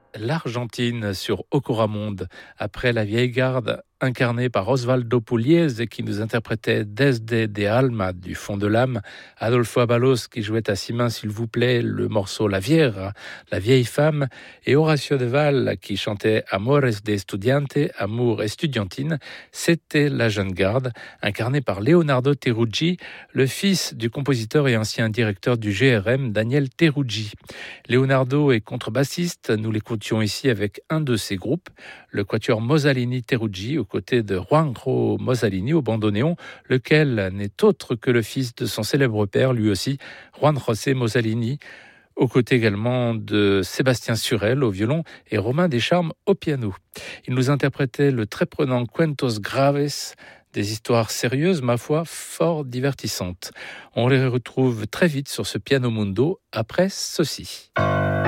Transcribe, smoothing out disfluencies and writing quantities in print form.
l'Argentine sur Ocoramonde, après la vieille garde incarnée par Osvaldo Pugliese qui nous interprétait Desde de Alma du fond de l'âme, Adolfo Abalos qui jouait à six mains s'il vous plaît le morceau La Vieja, la vieille femme, et Horacio de Val qui chantait Amores de Estudiante, amour estudiantine. C'était la jeune garde incarnée par Leonardo Teruggi, le fils du compositeur et ancien directeur du GRM Daniel Teruggi. Leonardo est contrebassiste, nous l'écoutions ici avec un de ses groupes, le quatuor Mosalini Teruggi, aux côtés de Juanjo Mosalini au bandoneon, lequel n'est autre que le fils de son célèbre père, lui aussi, Juan José Mosalini, aux côtés également de Sébastien Surel au violon et Romain Descharmes au piano. Il nous interprétait le très prenant Cuentos Graves, des histoires sérieuses, ma foi, fort divertissantes. On les retrouve très vite sur ce Piano Mundo après ceci.